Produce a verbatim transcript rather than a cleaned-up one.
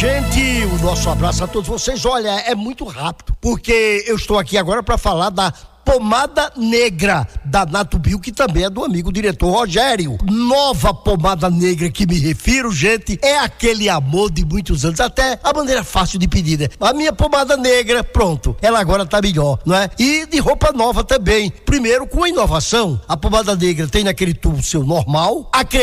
Gente, o nosso abraço a todos vocês. Olha, é muito rápido, porque eu estou aqui agora para falar da pomada negra da Natubio, que também é do amigo diretor Rogério. Nova pomada negra que me refiro, gente, é aquele amor de muitos anos, até a maneira fácil de pedir, né? A minha pomada negra, pronto, ela agora tá melhor, não é? E de roupa nova também. Primeiro, com a inovação, a pomada negra tem naquele tubo seu normal, aquele